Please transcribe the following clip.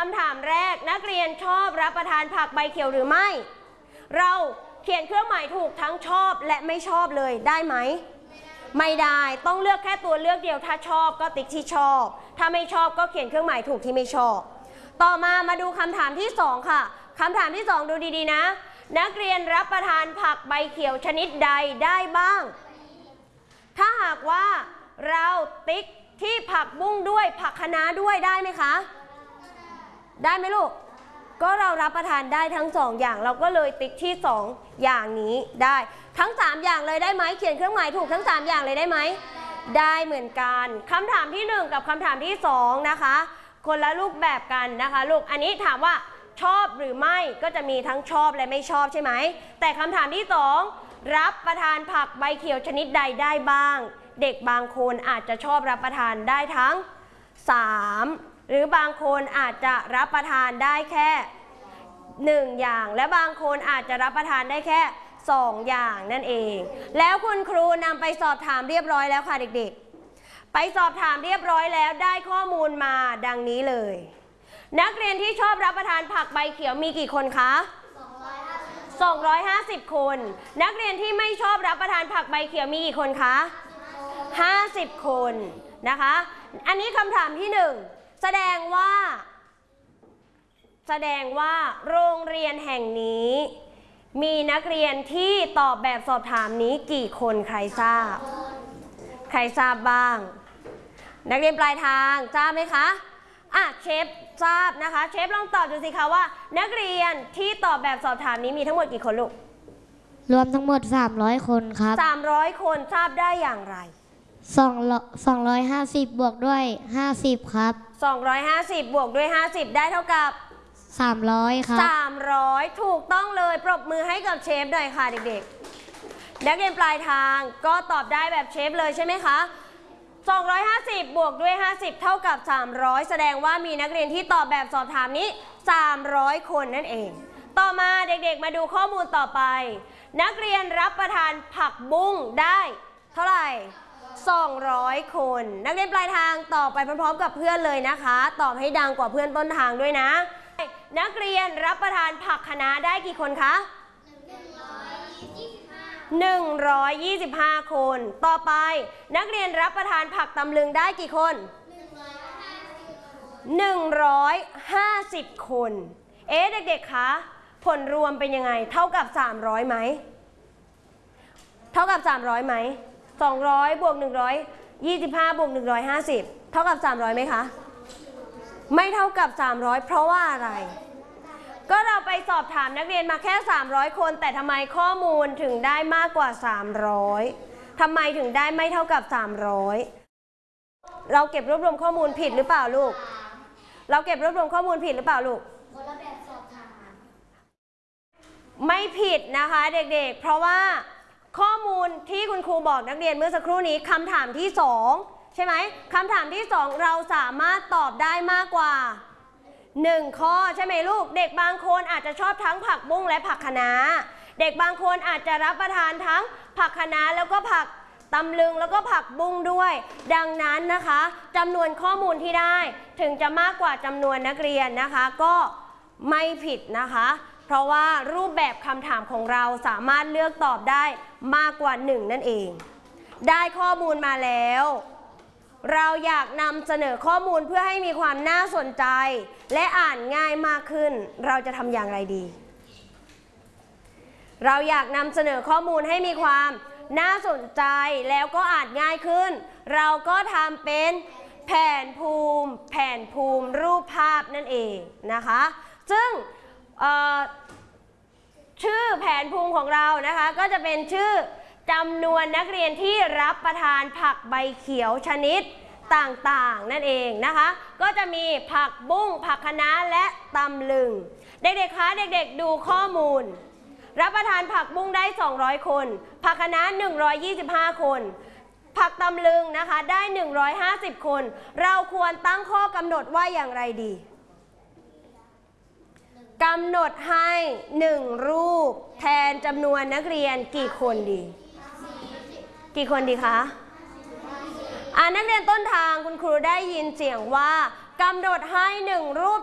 ำถามแรกนักเรียนชอบรับประทานผักใบเขียวหรือไม่เราเขียนเครื่องหมายถูกทั้งชอบและไม่ชอบเลยได้ไหมไม่ได้ต้องเลือกแค่ตัวเลือกเดียวถ้าชอบก็ติ๊กที่ชอบถ้าไม่ชอบก็เขียนเครื่องหมายถูกที่ไม่ชอบต่อมาดูคำถามที่2ค่ะคำถามที่2ดูดีๆนะนักเรียนรับประทานผักใบเขียวชนิดใดได้บ้างถ้าหากว่าเราติ๊กที่ผักบุ้งด้วยผักคะน้าด้วยได้ไหมคะได้ไหมลูกก็เรารับประทานได้ทั้ง2อย่างเราก็เลยติ๊กที่2อย่างนี้ได้ทั้ง3อย่างเลยได้ไหมเขียนเครื่องหมายถูกทั้ง3อย่างเลยได้ไหมได้เหมือนกันคำถามที่1กับคำถามที่2นะคะคนละรูปแบบกันนะคะลูกอันนี้ถามว่าชอบหรือไม่ก็จะมีทั้งชอบและไม่ชอบใช่ไหมแต่คำถามที่2รับประทานผักใบเขียวชนิดใดได้บ้างเด็กบางคนอาจจะชอบรับประทานได้ทั้ง3หรือบางคนอาจจะรับประทานได้แค่1อย่างและบางคนอาจจะรับประทานได้แค่2อย่างนั่นเองแล้วคุณครูนำไปสอบถามเรียบร้อยแล้วค่ะเด็กๆไปสอบถามเรียบร้อยแล้วได้ข้อมูลมาดังนี้เลยนักเรียนที่ชอบรับประทานผักใบเขียวมีกี่คนคะ250คนนักเรียนที่ไม่ชอบรับประทานผักใบเขียวมีกี่คนคะ50คนนะคะอันนี้คำถามที่1แสดงว่าโรงเรียนแห่งนี้มีนักเรียนที่ตอบแบบสอบถามนี้กี่คนใครทราบบ้างนักเรียนปลายทางทราบไหมคะเชฟทราบนะคะเชฟลองตอบดูสิคะว่านักเรียนที่ตอบแบบสอบถามนี้มีทั้งหมดกี่คนลูกรวมทั้งหมด300คนครับ 300คนทราบได้อย่างไร 250บวกด้วย50ครับ 250บวกด้วย50ได้เท่ากับ 300ครับ 300ถูกต้องเลยปรบมือให้กับเชฟหน่อยค่ะเด็กๆนักเรียนปลายทางก็ตอบได้แบบเชฟเลยใช่ไหมคะ250บวกด้วย50เท่ากับ300แสดงว่ามีนักเรียนที่ตอบแบบสอบถามนี้300คนนั่นเองต่อมาเด็กๆมาดูข้อมูลต่อไปนักเรียนรับประทานผักบุ้งได้เท่าไหร่200คนนักเรียนปลายทางตอบไปพร้อมๆกับเพื่อนเลยนะคะตอบให้ดังกว่าเพื่อนต้นทางด้วยนะนักเรียนรับประทานผักคะน้าได้กี่คนคะ125คนต่อไปนักเรียนรับประทานผักตำลึงได้กี่คน150คนเด็กๆคะผลรวมเป็นยังไงเท่ากับ300ไหมเท่ากับ300ไหม200บวก125บวก150เท่ากับ300ไหมคะไม่เท่ากับ300เพราะว่าอะไรก็เราไปสอบถามนักเรียนมาแค่300คนแต่ทำไมข้อมูลถึงได้มากกว่า300ทำไมถึงได้ไม่เท่ากับ300เราเก็บรวบรวมข้อมูลผิดหรือเปล่าลูกเราเก็บรวบรวมข้อมูลผิดหรือเปล่าลูกไม่ผิดนะคะเด็กๆเพราะว่าข้อมูลที่คุณครูบอกนักเรียนเมื่อสักครู่นี้คำถามที่2ใช่ไหมคำถามที่2เราสามารถตอบได้มากกว่า1ข้อใช่ไหมลูกเด็กบางคนอาจจะชอบทั้งผักบุ้งและผักคะน้าเด็กบางคนอาจจะรับประทานทั้งผักคะน้าแล้วก็ผักตำลึงแล้วก็ผักบุ้งด้วยดังนั้นนะคะจำนวนข้อมูลที่ได้ถึงจะมากกว่าจำนวนนักเรียนนะคะก็ไม่ผิดนะคะเพราะว่ารูปแบบคำถามของเราสามารถเลือกตอบได้มากกว่า1นั่นเองได้ข้อมูลมาแล้วเราอยากนำเสนอข้อมูลเพื่อให้มีความน่าสนใจและอ่านง่ายมากขึ้นเราจะทำอย่างไรดีเราอยากนำเสนอข้อมูลให้มีความน่าสนใจแล้วก็อ่านง่ายขึ้นเราก็ทำเป็นแผนภูมิรูปภาพนั่นเองนะคะซึ่งชื่อแผนภูมิของเรานะคะก็จะเป็นชื่อจำนวนนักเรียนที่รับประทานผักใบเขียวชนิดต่างๆนั่นเองนะคะก็จะมีผักบุ้งผักคะน้าและตำลึงเด็กๆคะเด็กๆดูข้อมูลรับประทานผักบุ้งได้200คนผักคะน้า125คนผักตำลึงนะคะได้150คนเราควรตั้งข้อกำหนดว่าอย่างไรดีกำหนดให้1รูปแทนจำนวนนักเรียนกี่คนดีคะนักเรียนต้นทางคุณครูได้ยินเสียงว่ากำหนดให้1รูป